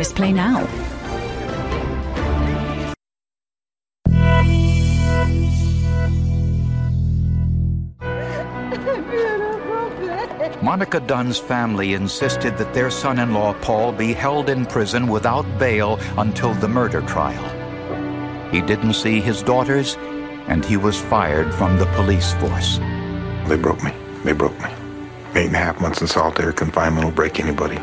misplay now. Monica Dunn's family insisted that their son-in-law Paul be held in prison without bail until the murder trial. He didn't see his daughters, and he was fired from the police force. They broke me. 8.5 months in solitary confinement will break anybody.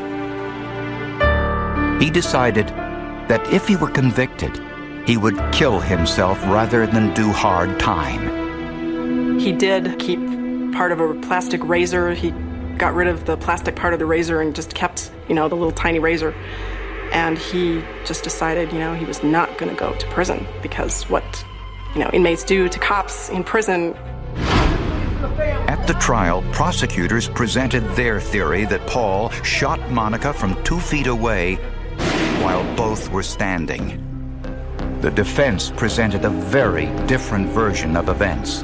He decided that if he were convicted, he would kill himself rather than do hard time. He did keep part of a plastic razor. He got rid of the plastic part of the razor and just kept, the little tiny razor. And he just decided, he was not going to go to prison because what, inmates do to cops in prison. At the trial, prosecutors presented their theory that Paul shot Monica from 2 feet away while both were standing. The defense presented a very different version of events.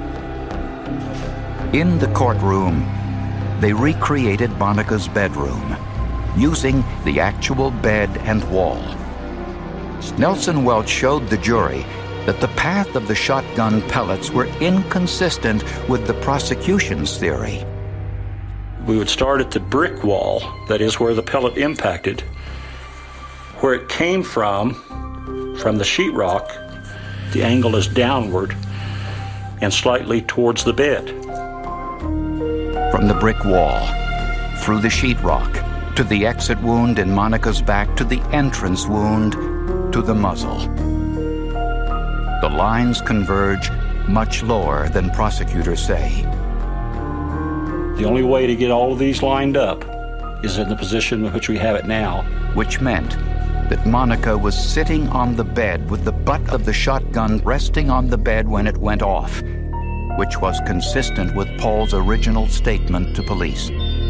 In the courtroom, they recreated Monica's bedroom, using the actual bed and wall. Nelson Welch showed the jury that the path of the shotgun pellets were inconsistent with the prosecution's theory. We would start at the brick wall, that is where the pellet impacted. Where it came from the sheetrock, the angle is downward and slightly towards the bed. From the brick wall, through the sheetrock, to the exit wound in Monica's back, to the entrance wound, to the muzzle. The lines converge much lower than prosecutors say. The only way to get all of these lined up is in the position in which we have it now. Which meant that Monica was sitting on the bed with the butt of the shotgun resting on the bed when it went off, which was consistent with Paul's original statement to police.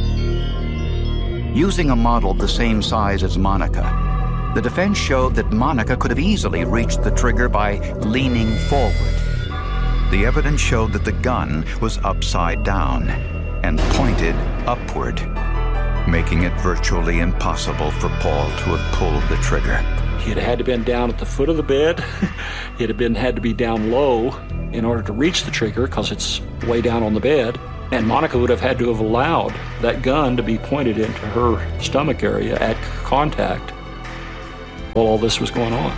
Using a model the same size as Monica, the defense showed that Monica could have easily reached the trigger by leaning forward. The evidence showed that the gun was upside down and pointed upward, making it virtually impossible for Paul to have pulled the trigger. He'd had to been down at the foot of the bed. He'd had to be down low in order to reach the trigger because it's way down on the bed. And Monica would have had to have allowed that gun to be pointed into her stomach area at contact while all this was going on.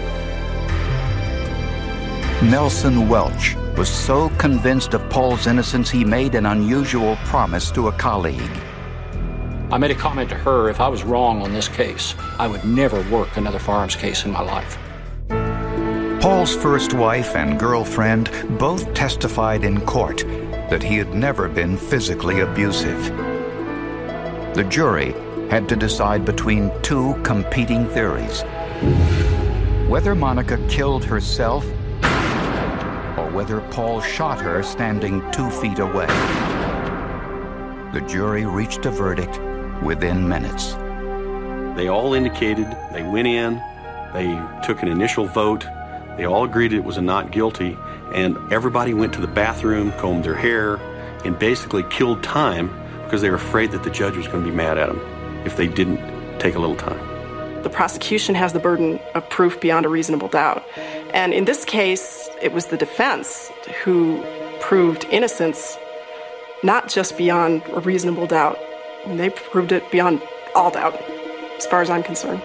Nelson Welch was so convinced of Paul's innocence he made an unusual promise to a colleague. I made a comment to her, if I was wrong on this case, I would never work another firearms case in my life. Paul's first wife and girlfriend both testified in court that he had never been physically abusive. The jury had to decide between two competing theories: whether Monica killed herself or whether Paul shot her standing 2 feet away. The jury reached a verdict within minutes. They all indicated, they went in, they took an initial vote, they all agreed it was a not guilty, and everybody went to the bathroom, combed their hair, and basically killed time because they were afraid that the judge was going to be mad at them if they didn't take a little time. The prosecution has the burden of proof beyond a reasonable doubt. And in this case, it was the defense who proved innocence, not just beyond a reasonable doubt. They proved it beyond all doubt, as far as I'm concerned.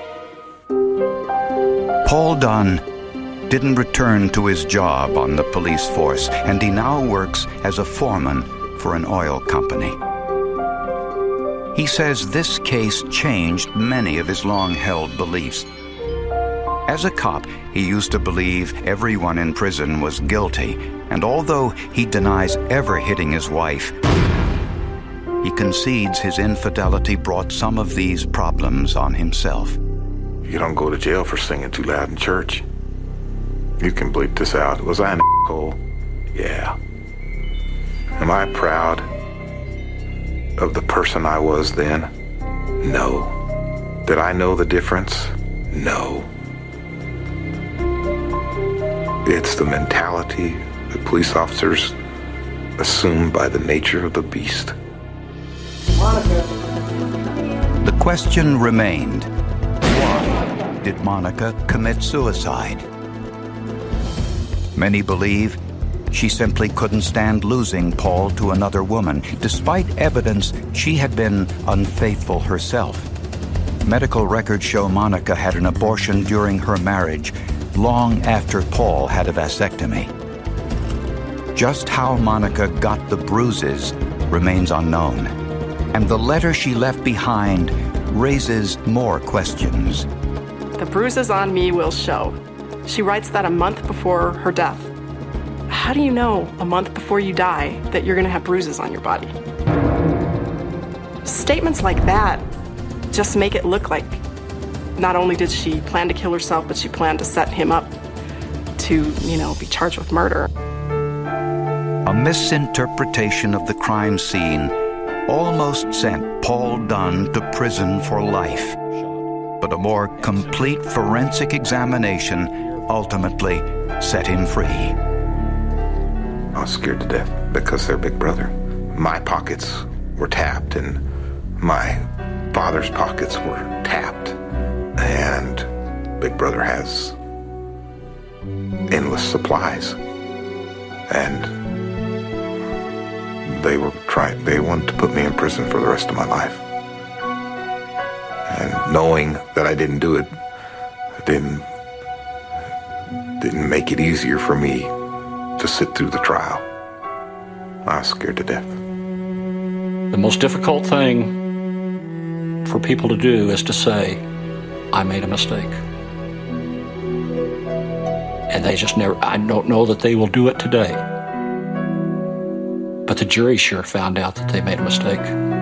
Paul Dunn didn't return to his job on the police force, and he now works as a foreman for an oil company. He says this case changed many of his long-held beliefs. As a cop, he used to believe everyone in prison was guilty, and although he denies ever hitting his wife, he concedes his infidelity brought some of these problems on himself. You don't go to jail for singing too loud in church. You can bleep this out. Was I an asshole? Yeah. Am I proud of the person I was then? No. Did I know the difference? No. It's the mentality that police officers assume by the nature of the beast. The question remained, why? did Monica commit suicide? Many believe she simply couldn't stand losing Paul to another woman, despite evidence she had been unfaithful herself. Medical records show Monica had an abortion during her marriage, long after Paul had a vasectomy. Just how Monica got the bruises remains unknown, and the letter she left behind raises more questions. The bruises on me will show. She writes that a month before her death. How do you know a month before you die that you're going to have bruises on your body? Statements like that just make it look like not only did she plan to kill herself, but she planned to set him up to, be charged with murder. A misinterpretation of the crime scene almost sent Paul Dunn to prison for life. But a more complete forensic examination ultimately set him free. I was scared to death because they're big brother. My pockets were tapped and my father's pockets were tapped. And Big Brother has endless supplies. And they wanted to put me in prison for the rest of my life. And knowing that I didn't do it, didn't make it easier for me to sit through the trial. I was scared to death. The most difficult thing for people to do is to say, I made a mistake. And they just never, I don't know that they will do it today. But the jury sure found out that they made a mistake.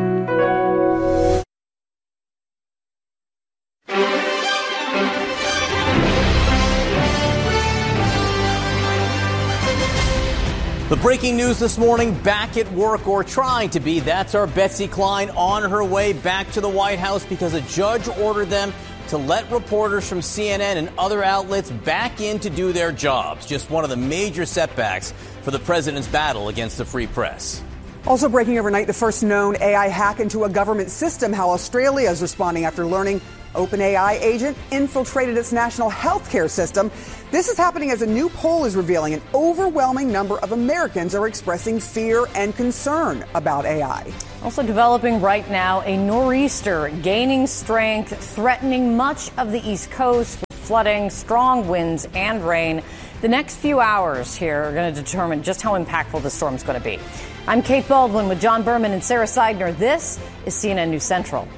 The breaking news this morning, back at work or trying to be. That's our Betsy Klein on her way back to the White House because a judge ordered them to let reporters from CNN and other outlets back in to do their jobs. Just one of the major setbacks for the president's battle against the free press. Also breaking overnight, the first known AI hack into a government system. How Australia is responding after learning OpenAI agent infiltrated its national healthcare system. This is happening as a new poll is revealing an overwhelming number of Americans are expressing fear and concern about AI. Also developing right now, a nor'easter gaining strength, threatening much of the East Coast with flooding, strong winds and rain. The next few hours here are going to determine just how impactful the storm is going to be. I'm Kate Baldwin with John Berman and Sarah Seidner. This is CNN News Central.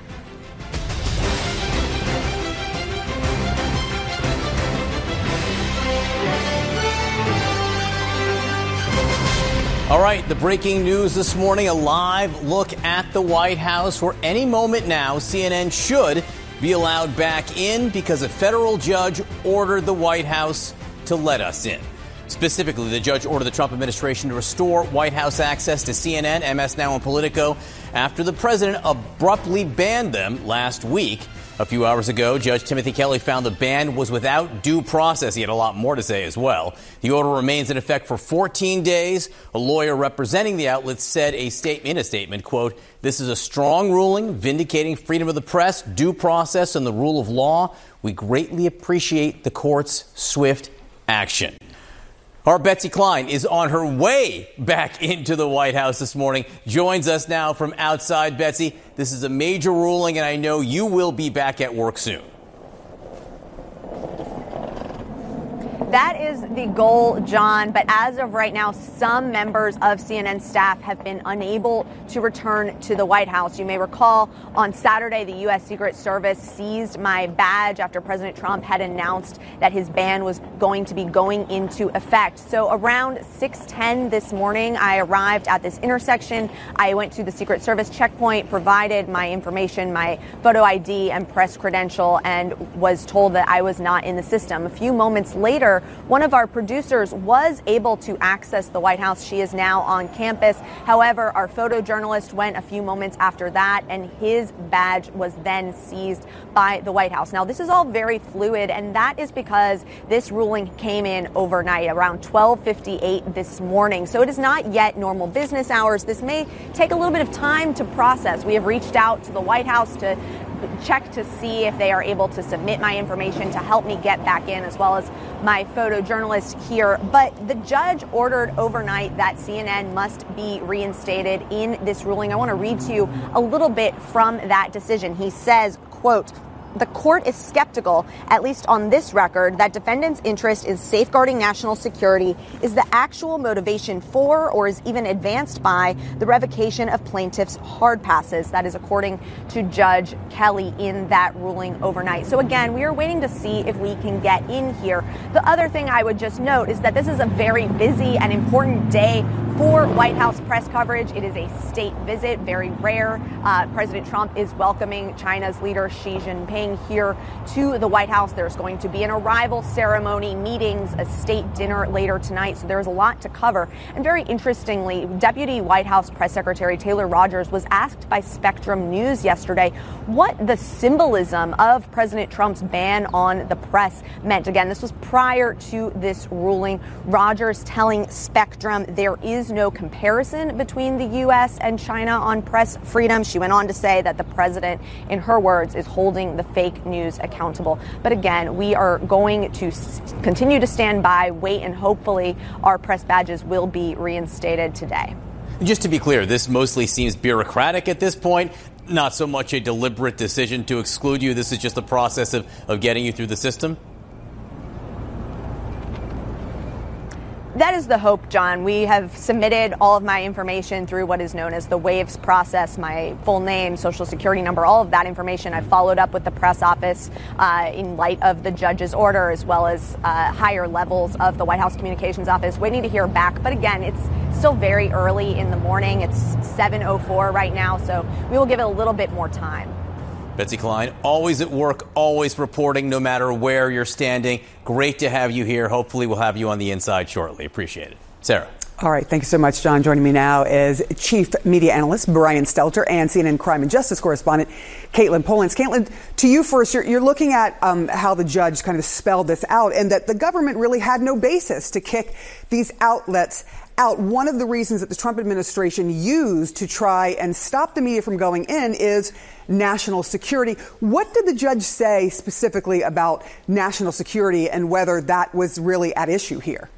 All right, the breaking news this morning, a live look at the White House where any moment now CNN should be allowed back in because a federal judge ordered the White House to let us in. Specifically, the judge ordered the Trump administration to restore White House access to CNN, MS Now, and Politico after the president abruptly banned them last week. A few hours ago, Judge Timothy Kelly found the ban was without due process. He had a lot more to say as well. The order remains in effect for 14 days. A lawyer representing the outlet said in a statement, quote, "This is a strong ruling vindicating freedom of the press, due process, and the rule of law. We greatly appreciate the court's swift action." Our Betsy Klein is on her way back into the White House this morning. Joins us now from outside. Betsy, this is a major ruling, and I know you will be back at work soon. That is the goal, John. But as of right now, some members of CNN staff have been unable to return to the White House. You may recall on Saturday, the U.S. Secret Service seized my badge after President Trump had announced that his ban was going to be going into effect. So around 6:10 this morning, I arrived at this intersection. I went to the Secret Service checkpoint, provided my information, my photo ID and press credential, and was told that I was not in the system. A few moments later, one of our producers was able to access the White House. She is now on campus. However, our photojournalist went a few moments after that, and his badge was then seized by the White House. Now, this is all very fluid, and that is because this ruling came in overnight around 12:58 this morning. So it is not yet normal business hours. This may take a little bit of time to process. We have reached out to the White House to check to see if they are able to submit my information to help me get back in, as well as my photojournalist here. But the judge ordered overnight that CNN must be reinstated in this ruling. I want to read to you a little bit from that decision. He says, quote, "The court is skeptical, at least on this record, that defendants' interest in safeguarding national security is the actual motivation for or is even advanced by the revocation of plaintiffs' hard passes." That is according to Judge Kelly in that ruling overnight. So again, we are waiting to see if we can get in here. The other thing I would just note is that this is a very busy and important day for White House press coverage. It is a state visit, very rare. President Trump is welcoming China's leader Xi Jinping here to the White House. There's going to be an arrival ceremony, meetings, a state dinner later tonight. So there's a lot to cover. And very interestingly, Deputy White House Press Secretary Taylor Rogers was asked by Spectrum News yesterday what the symbolism of President Trump's ban on the press meant. Again, this was prior to this ruling. Rogers telling Spectrum there is no comparison between the U.S. and China on press freedom. She went on to say that the president, in her words, is holding the fake news accountable. But again, we are going to continue to stand by, wait, and hopefully our press badges will be reinstated today. Just to be clear, this mostly seems bureaucratic at this point, not so much a deliberate decision to exclude you. This is just a process of getting you through the system? That is the hope, John. We have submitted all of my information through what is known as the WAVES process, my full name, social security number, all of that information. I followed up with the press office in light of the judge's order, as well as higher levels of the White House Communications Office, waiting to hear back. But again, it's still very early in the morning. It's 7:04 right now, so we will give it a little bit more time. Betsy Klein, always at work, always reporting, no matter where you're standing. Great to have you here. Hopefully we'll have you on the inside shortly. Appreciate it. Sarah. All right. Thank you so much, John. Joining me now is Chief Media Analyst Brian Stelter and CNN Crime and Justice Correspondent Caitlin Polans. Caitlin, to you first. You're looking at how the judge kind of spelled this out, and that the government really had no basis to kick these outlets out. One of the reasons that the Trump administration used to try and stop the media from going in is national security. What did the judge say specifically about national security and whether that was really at issue here?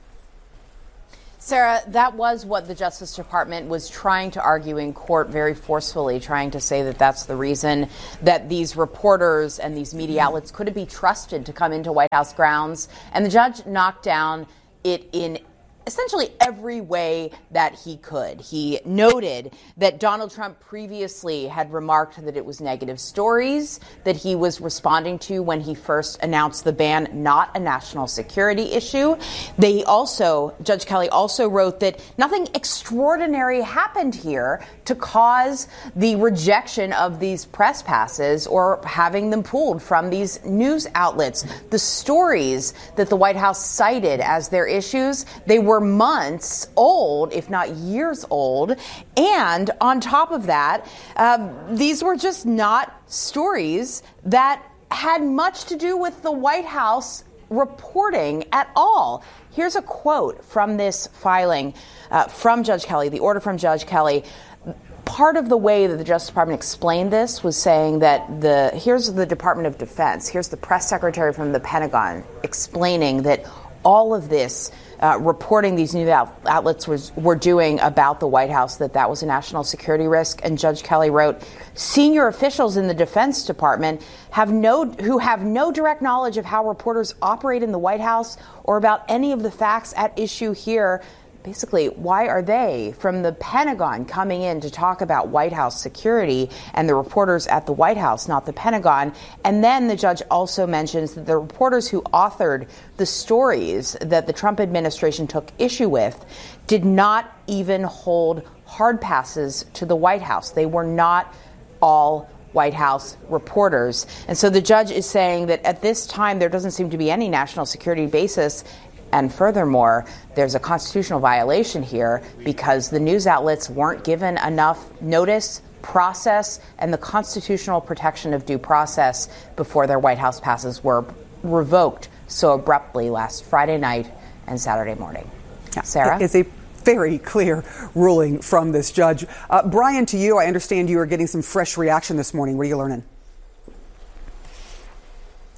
Sarah, that was what the Justice Department was trying to argue in court very forcefully, trying to say that that's the reason that these reporters and these media outlets couldn't be trusted to come into White House grounds. And the judge knocked down it in essentially every way that he could. He noted that Donald Trump previously had remarked that it was negative stories that he was responding to when he first announced the ban, not a national security issue. Judge Kelly also wrote that nothing extraordinary happened here to cause the rejection of these press passes or having them pulled from these news outlets. The stories that the White House cited as their issues, they were months old, if not years old. And on top of that, these were just not stories that had much to do with the White House reporting at all. Here's a quote from this filing from Judge Kelly, the order from Judge Kelly. Part of the way that the Justice Department explained this was saying that here's the Department of Defense, here's the press secretary from the Pentagon explaining that all of this reporting these news outlets were doing about the White House, that was a national security risk. And Judge Kelly wrote, senior officials in the Defense Department who have no direct knowledge of how reporters operate in the White House or about any of the facts at issue here. Basically, why are they from the Pentagon coming in to talk about White House security and the reporters at the White House, not the Pentagon? And then the judge also mentions that the reporters who authored the stories that the Trump administration took issue with did not even hold hard passes to the White House. They were not all White House reporters. And so the judge is saying that at this time, there doesn't seem to be any national security basis. And furthermore, there's a constitutional violation here because the news outlets weren't given enough notice, process, and the constitutional protection of due process before their White House passes were revoked so abruptly last Friday night and Saturday morning. Yeah, Sarah? It's a very clear ruling from this judge. Brian, to you, I understand you are getting some fresh reaction this morning. What are you learning?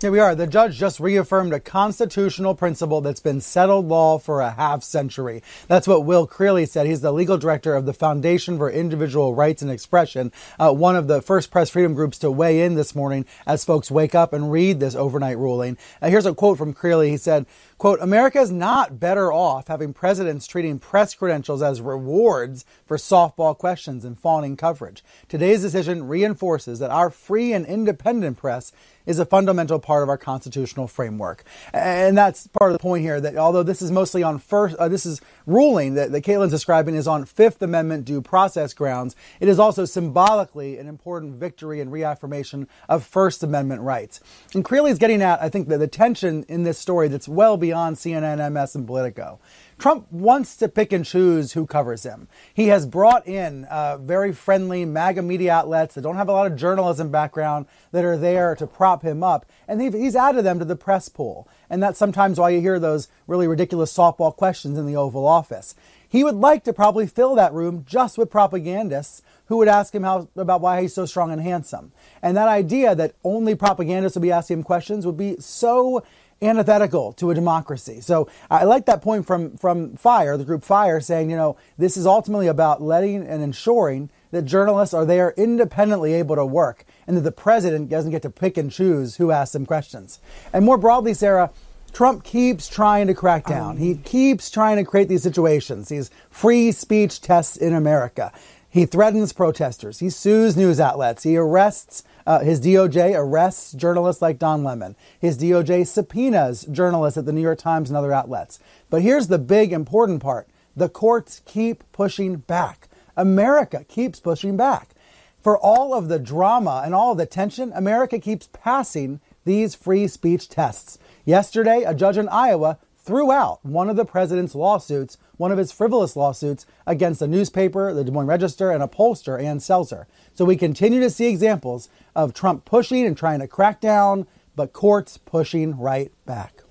Here we are. The judge just reaffirmed a constitutional principle that's been settled law for a half century. That's what Will Creeley said. He's the legal director of the Foundation for Individual Rights and Expression, one of the first press freedom groups to weigh in this morning as folks wake up and read this overnight ruling. Here's a quote from Creeley. He said, quote, "America is not better off having presidents treating press credentials as rewards for softball questions and fawning coverage. Today's decision reinforces that our free and independent press is a fundamental part of our constitutional framework." And that's part of the point here, that although this is mostly on this is ruling that Caitlin's describing is on Fifth Amendment due process grounds, it is also symbolically an important victory and reaffirmation of First Amendment rights. And Creeley's getting at, I think, the tension in this story that's well beyond CNN, MS, and Politico. Trump wants to pick and choose who covers him. He has brought in very friendly MAGA media outlets that don't have a lot of journalism background that are there to prop him up. And he's added them to the press pool. And that's sometimes why you hear those really ridiculous softball questions in the Oval Office. He would like to probably fill that room just with propagandists who would ask him about why he's so strong and handsome. And that idea that only propagandists would be asking him questions would be so antithetical to a democracy. So I like that point from FIRE, the group FIRE, saying, this is ultimately about letting and ensuring that journalists are there independently able to work, and that the president doesn't get to pick and choose who asks them questions. And more broadly, Sarah, Trump keeps trying to crack down. He keeps trying to create these situations, these free speech tests in America. He threatens protesters. He sues news outlets. He arrests, his DOJ arrests journalists like Don Lemon. His DOJ subpoenas journalists at the New York Times and other outlets. But here's the big important part. The courts keep pushing back. America keeps pushing back. For all of the drama and all of the tension, America keeps passing these free speech tests. Yesterday, a judge in Iowa threw out one of the president's lawsuits, one of his frivolous lawsuits against a newspaper, the Des Moines Register, and a pollster, Ann Selzer. So we continue to see examples of Trump pushing and trying to crack down, but courts pushing right back.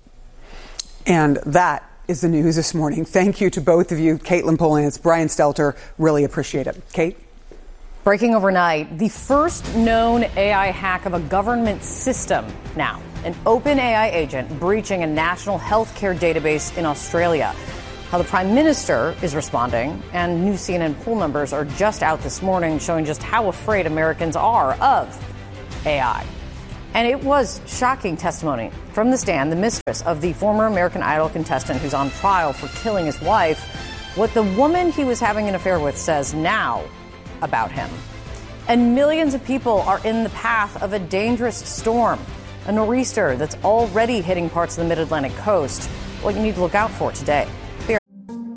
And that is the news this morning. Thank you to both of you, Caitlin Polantz, Brian Stelter. Really appreciate it. Kate? Breaking overnight, the first known AI hack of a government system now. An open AI agent breaching a national healthcare database in Australia. How the Prime Minister is responding, and new CNN poll numbers are just out this morning showing just how afraid Americans are of AI. And it was shocking testimony from the stand, the mistress of the former American Idol contestant who's on trial for killing his wife. What the woman he was having an affair with says now about him. And millions of people are in the path of a dangerous storm, a nor'easter that's already hitting parts of the mid-Atlantic coast. What you need to look out for today.